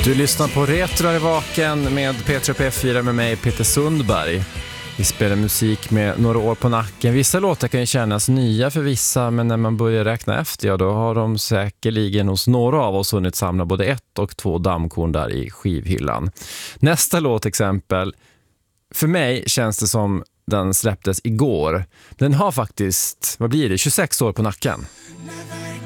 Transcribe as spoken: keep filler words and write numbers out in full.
Du lyssnar på Retro i vaken med Petra P fyra med mig, Peter Sundberg. Vi spelar musik med några år på nacken. Vissa låtar kan ju kännas nya för vissa, men när man börjar räkna efter, ja, då har de säkerligen hos några av oss hunnit samla både ett och två dammkorn där i skivhyllan. Nästa låt exempel, för mig känns det som den släpptes igår. Den har faktiskt, vad blir det, tjugosex år på nacken.